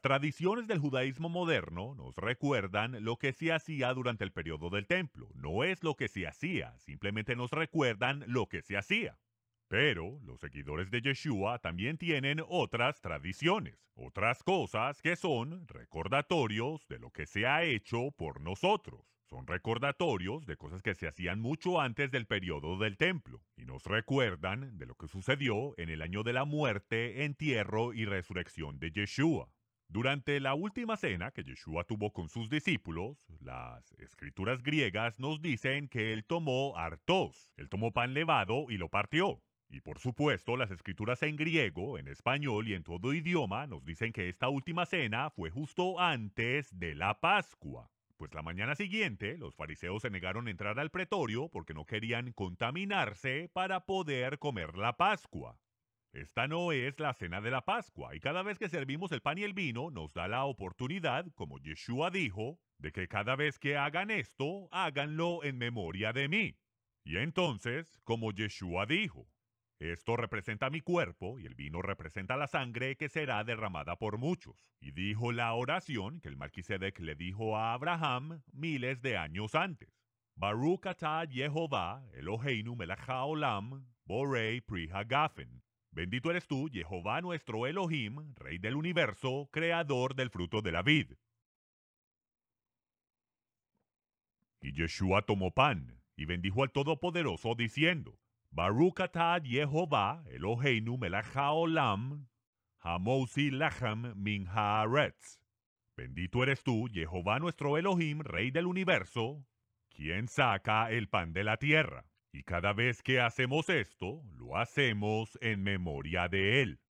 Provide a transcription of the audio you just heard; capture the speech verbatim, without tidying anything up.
tradiciones del judaísmo moderno nos recuerdan lo que se hacía durante el periodo del templo. No es lo que se hacía, simplemente nos recuerdan lo que se hacía. Pero los seguidores de Yeshua también tienen otras tradiciones, otras cosas que son recordatorios de lo que se ha hecho por nosotros. Son recordatorios de cosas que se hacían mucho antes del periodo del templo y nos recuerdan de lo que sucedió en el año de la muerte, entierro y resurrección de Yeshua. Durante la última cena que Yeshua tuvo con sus discípulos, las escrituras griegas nos dicen que él tomó artos, él tomó pan levado y lo partió. Y por supuesto, las escrituras en griego, en español y en todo idioma nos dicen que esta última cena fue justo antes de la Pascua. Pues la mañana siguiente, los fariseos se negaron a entrar al pretorio porque no querían contaminarse para poder comer la Pascua. Esta no es la cena de la Pascua, y cada vez que servimos el pan y el vino nos da la oportunidad, como Yeshua dijo, de que cada vez que hagan esto, háganlo en memoria de mí. Y entonces, como Yeshua dijo, esto representa mi cuerpo y el vino representa la sangre que será derramada por muchos. Y dijo la oración que el Melquisedec le dijo a Abraham miles de años antes. Baruch atah Yehová Eloheinu melech haolam borei pri hagafen. Bendito eres tú, Jehová nuestro Elohim, Rey del universo, creador del fruto de la vid. Y Yeshua tomó pan y bendijo al Todopoderoso diciendo, Baruch atah Yehová Eloheinu melech haolam hamosi lachem min haaretz. Bendito eres tú, Jehová nuestro Elohim, Rey del universo, quien saca el pan de la tierra. Y cada vez que hacemos esto, lo hacemos en memoria de él.